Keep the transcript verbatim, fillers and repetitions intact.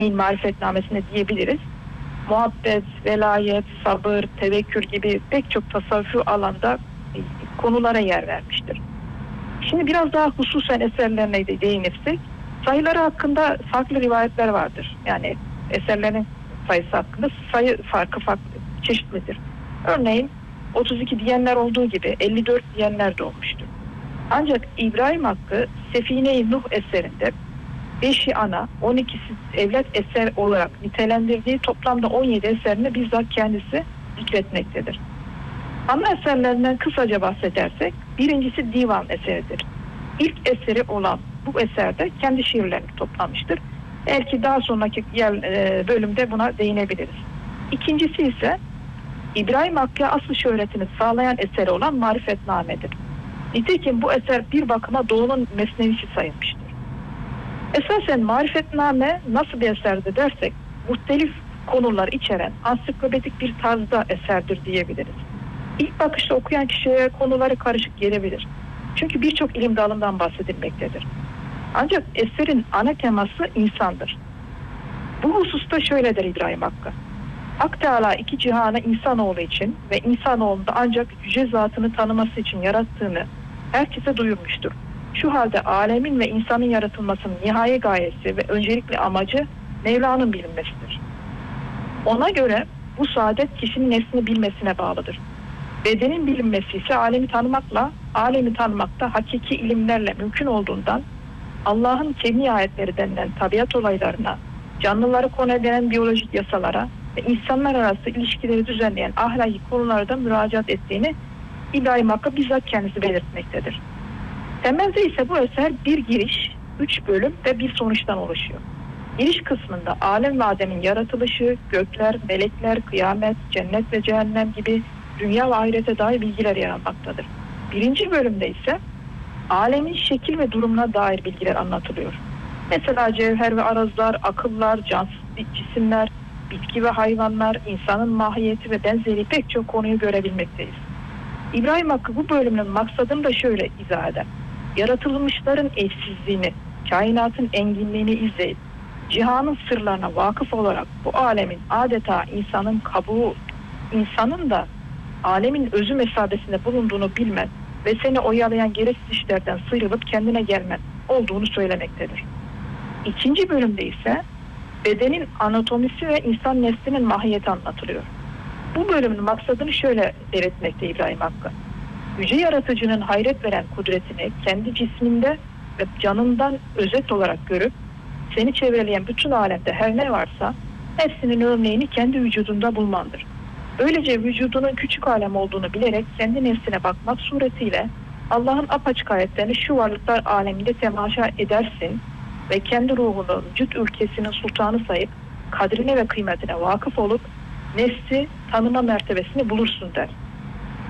marifetnamesine diyebiliriz. Muhabbet, velayet, sabır, tevekkül gibi pek çok tasavvufi alanda konulara yer vermiştir. Şimdi biraz daha hususen eserlerine de değinirsek, sayıları hakkında farklı rivayetler vardır. Yani eserlerin sayısı hakkında sayı farkı farklı, çeşitlidir. Örneğin otuz iki diyenler olduğu gibi elli dört diyenler de olmuştur. Ancak İbrahim Hakkı Sefine-i Nuh eserinde beşi ana, on ikisi evlat eser olarak nitelendirdiği toplamda on yedi eserini bizzat kendisi zikretmektedir. Ana eserlerinden kısaca bahsedersek, birincisi divan eseridir. İlk eseri olan bu eserde kendi şiirlerini toplamıştır. Belki daha sonraki yer, e, bölümde buna değinebiliriz. İkincisi ise İbrahim Hakkı'ya asıl şöhretini sağlayan eseri olan Marifetname'dir. Nitekim bu eser bir bakıma Doğu'nun mesnevisi sayılmıştır. Esasen Marifetname nasıl bir eserdir dersek, muhtelif konular içeren ansiklopedik bir tarzda eserdir diyebiliriz. İlk bakışta okuyan kişiye konuları karışık gelebilir. Çünkü birçok ilim dalından bahsedilmektedir. Ancak eserin ana teması insandır. Bu hususta şöyledir İbrahim Hakkı. Hak Teala iki cihanı insanoğlu için ve insanoğlunu da ancak yüce zatını tanıması için yarattığını herkese duyurmuştur. Şu halde alemin ve insanın yaratılmasının nihai gayesi ve öncelikli amacı Mevla'nın bilinmesidir. Ona göre bu saadet kişinin nefsini bilmesine bağlıdır. Bedenin bilinmesi ise alemi tanımakla, alemi tanımak da hakiki ilimlerle mümkün olduğundan Allah'ın kevni ayetleri denilen tabiat olaylarına, canlıları konu eden biyolojik yasalara ve insanlar arası ilişkileri düzenleyen ahlaki konularda müracaat ettiğini İbrahim Hakkı bizzat kendisi belirtmektedir. Temelde ise bu eser bir giriş, üç bölüm ve bir sonuçtan oluşuyor. Giriş kısmında alem ve Adem'in yaratılışı, gökler, melekler, kıyamet, cennet ve cehennem gibi dünya ve ahirete dair bilgiler yer almaktadır. Birinci bölümde ise alemin şekil ve durumuna dair bilgiler anlatılıyor. Mesela cevher ve arazlar, akıllar, cansız cisimler, bitki ve hayvanlar, insanın mahiyeti ve benzeri pek çok konuyu görebilmekteyiz. İbrahim Hakkı bu bölümün maksadını da şöyle izah eder. Yaratılmışların eşsizliğini, kainatın enginliğini izleyip, cihanın sırlarına vakıf olarak bu alemin adeta insanın kabuğu, insanın da alemin özü mesabesinde bulunduğunu bilmen ve seni oyalayan gereksiz işlerden sıyrılıp kendine gelmen olduğunu söylemektedir. İkinci bölümde ise bedenin anatomisi ve insan neslinin mahiyeti anlatılıyor. Bu bölümün maksadını şöyle belirtmekte İbrahim Hakkı. Yüce Yaratıcı'nın hayret veren kudretini kendi cisminde ve canından özet olarak görüp seni çevreleyen bütün alemde her ne varsa hepsinin örneğini kendi vücudunda bulmandır. Böylece vücudunun küçük alem olduğunu bilerek kendi nefsine bakmak suretiyle Allah'ın apaçık ayetlerini şu varlıklar aleminde temaşa edersin ve kendi ruhunu vücut ülkesinin sultanı sayıp kadrine ve kıymetine vakıf olup nefsi tanıma mertebesini bulursun der.